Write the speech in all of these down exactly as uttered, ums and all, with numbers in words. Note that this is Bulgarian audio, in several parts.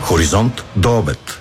Хоризонт до обед.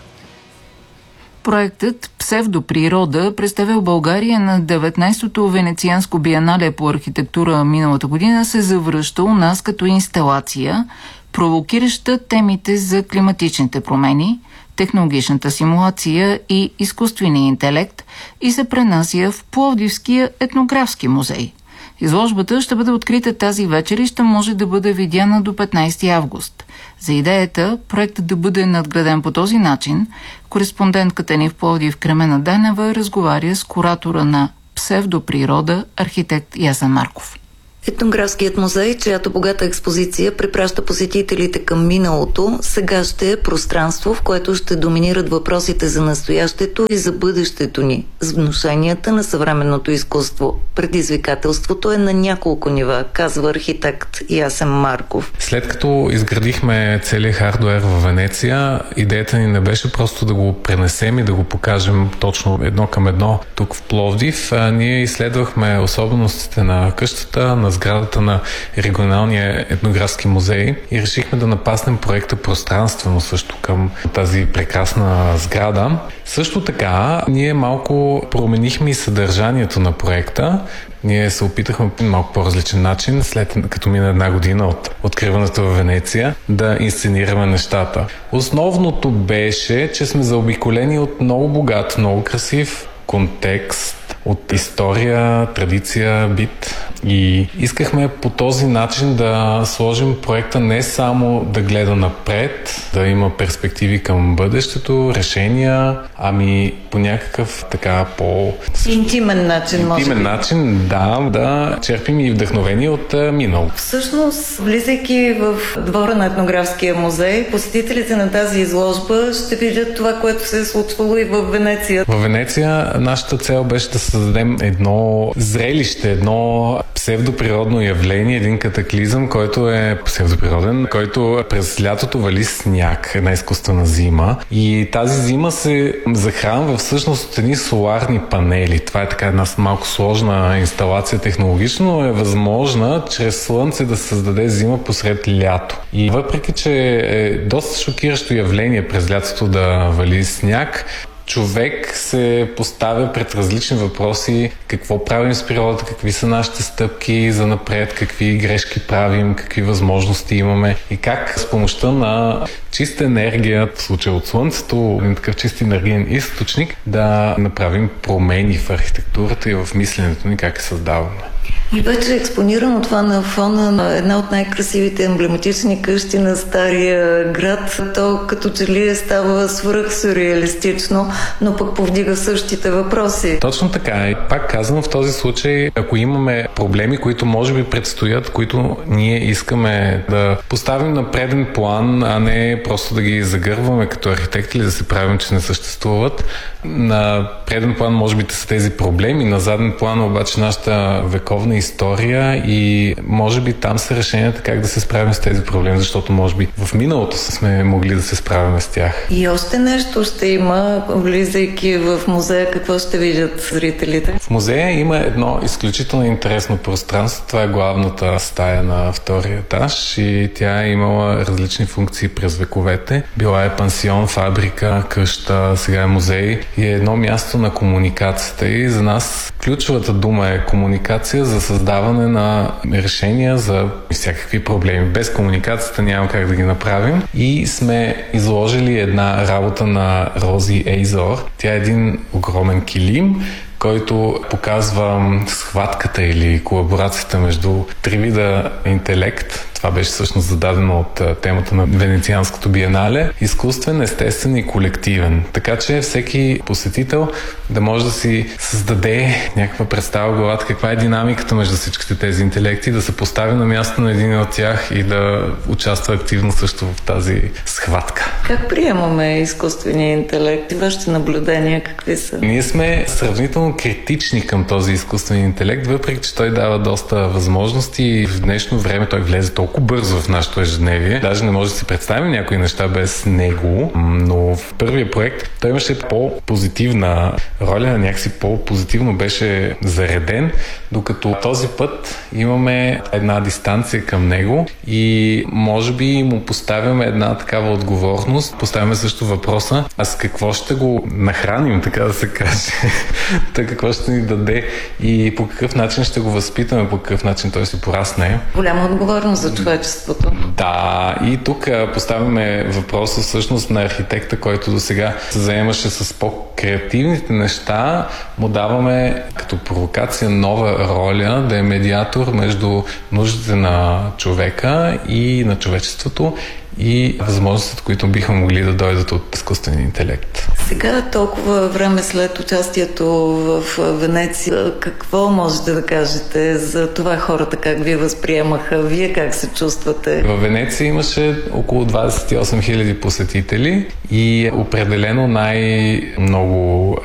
Проектът Псевдоприрода представя в България на деветнайсетото Венецианско биенале по архитектура миналата година се завръща у нас като инсталация, провокираща темите за климатичните промени, технологичната симулация и изкуствения интелект и се пренася в Пловдивския етнографски музей. Изложбата ще бъде открита тази вечер и ще може да бъде видяна до петнайсети август. За идеята проектът да бъде надграден по този начин, кореспондентката ни в Пловдив Кремена Денева разговаря с куратора на Псевдоприрода, архитект Ясен Марков. Етнографският музей, чиято богата експозиция препраща посетителите към миналото, сега ще е пространство, в което ще доминират въпросите за настоящето и за бъдещето ни, с внушенията на съвременното изкуство. Предизвикателството е на няколко нива, казва архитект Ясен Марков. След като изградихме целият хардуер в Венеция, идеята ни не беше просто да го пренесем и да го покажем точно едно към едно тук в Пловдив. А ние изследвахме особеностите на къщата, на сградата на регионалния етнографски музей и решихме да напаснем проекта пространствено също към тази прекрасна сграда. Също така, ние малко променихме и съдържанието на проекта. Ние се опитахме по малко по-различен начин, след като мина една година от откриването в Венеция, да инсценираме нещата. Основното беше, че сме заобиколени от много богат, много красив контекст, от история, традиция, бит. И искахме по този начин да сложим проекта не само да гледа напред, да има перспективи към бъдещето, решения, ами по някакъв така по... Интимен начин, може Интимен би. начин, да, да черпим и вдъхновение от минало. Всъщност, влизайки в двора на етнографския музей, посетителите на тази изложба ще видят това, което се е случвало и в Венеция. В Венеция нашата цел беше да създадем едно зрелище, едно псевдоприродно явление, един катаклизъм, който е псевдоприроден, който през лятото вали сняг, една изкуствена зима. И тази зима се захранва всъщност от едни соларни панели. Това е така една малко сложна инсталация технологично, но е възможна чрез слънце да създаде зима посред лято. И въпреки, че е доста шокиращо явление през лятото да вали сняг, човек се поставя пред различни въпроси: какво правим с природата, какви са нашите стъпки за напред, какви грешки правим, какви възможности имаме и как с помощта на чиста енергия, в случая от слънцето, един такъв чист енергиен източник, да направим промени в архитектурата и в мисленето ни, как е създаваме. И вече е експонирано това на фона на една от най-красивите емблематични къщи на стария град. То като че ли е става свръхсюрреалистично, но пък повдига същите въпроси. Точно така. И пак казвам, в този случай, ако имаме проблеми, които може би предстоят, които ние искаме да поставим на преден план, а не просто да ги загърваме като архитекти или да се правим, че не съществуват. На преден план може би са тези проблеми, на заден план обаче нашата вековна история и може би там са решенията как да се справим с тези проблеми, защото може би в миналото сме могли да се справим с тях. И още нещо ще има, влизайки в музея, какво ще видят зрителите? В музея има едно изключително интересно пространство. Това е главната стая на втория етаж и тя е имала различни функции през вековете. Била е пансион, фабрика, къща, сега е музей и е едно място на комуникацията и за нас ключовата дума е комуникация за създаване на решения за всякакви проблеми. Без комуникацията няма как да ги направим и сме изложили една работа на Рози Ейзор. Тя е един огромен килим, който показва схватката или колаборацията между три вида интелект. Това беше всъщност зададено от темата на Венецианското биенале. Изкуствен, естествен и колективен. Така че всеки посетител да може да си създаде някаква представа в главата каква е динамиката между всичките тези интелекти, да се постави на място на един от тях и да участва активно също в тази схватка. Как приемаме изкуствения интелект и вашите наблюдения какви са? Ние сме сравнително критични към този изкуствен интелект, въпреки че той дава доста възможности и в днешно време той влезе толкова толкова бързо в нашето ежедневие. Даже не може да си представим някои неща без него, но в първия проект той имаше по-позитивна роля, някакси по-позитивно беше зареден, докато този път имаме една дистанция към него и може би му поставяме една такава отговорност. Поставяме също въпроса, а с какво ще го нахраним, така да се каже, така какво ще ни даде и по какъв начин ще го възпитаме, по какъв начин той си порасне. Голяма отговорност за човечеството. Да, и тук поставяме въпроса всъщност на архитекта, който до сега се заемаше с по-креативните неща, му даваме като провокация нова роля да е медиатор между нуждите на човека и на човечеството и възможностите, които биха могли да дойдат от изкуствения интелект. Сега, толкова време след участието в Венеция, какво можете да кажете за това хората как ви възприемаха? Вие как се чувствате? В Венеция имаше около двадесет и осем хиляди посетители и определено най-много